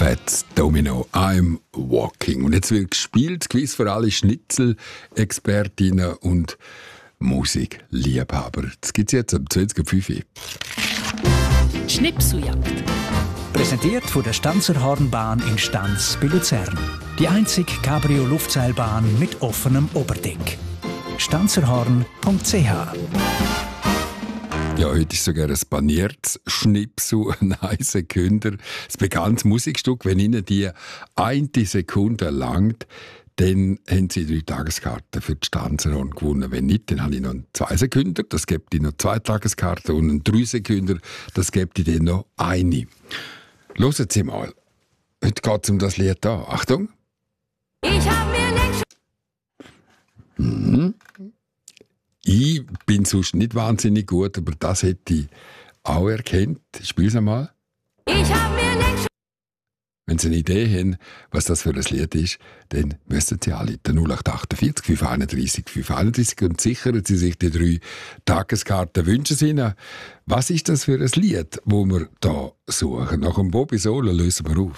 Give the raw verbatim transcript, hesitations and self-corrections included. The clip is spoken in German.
Fats Domino, I'm Walking. Und jetzt wird gespielt, Quiz für alle Schnitzel-Expertinnen und Musikliebhaber. Das gibt es jetzt um zwanzig Uhr fünf. Schnipseljagd. Präsentiert von der Stanzerhornbahn in Stanz bei Luzern. Die einzige Cabrio-Luftseilbahn mit offenem Oberdeck. stanzerhorn punkt c h. Ja, heute ist sogar ein paniertes Schnipsel, nein, Sekünder. Ein bekanntes Musikstück, wenn Ihnen die eine Sekunde langt, dann haben Sie drei Tageskarten für die Stanzerhorn gewonnen. Wenn nicht, dann habe ich noch zwei Sekunden, das gibt Ihnen noch zwei Tageskarten, und einen drei Sekunden, das gibt Ihnen dann noch eine. Hören Sie mal. Heute geht es um das Lied hier. Achtung. Ich hab mir längst... Mhm. Ich bin sonst nicht wahnsinnig gut, aber das hätte ich auch erkannt. Spiel es einmal. Ich hab mir längst... Wenn Sie eine Idee haben, was das für ein Lied ist, dann müssen Sie anrufen. null acht achtundvierzig fünf einunddreißig fünf einunddreißig und sichern Sie sich die drei Tageskarten. Wünschen Sie Ihnen, was ist das für ein Lied, das wir hier suchen? Nach dem Bobby Solo lösen wir auf.